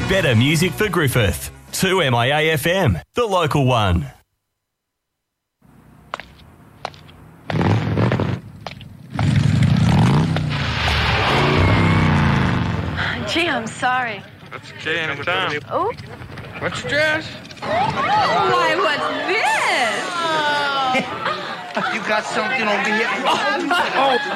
Better music for Griffith. 2MIA FM, the local one. Gee, I'm sorry. That's Jay in town. Oh? What's Jess? Why, what's this? You got something over here? Oh.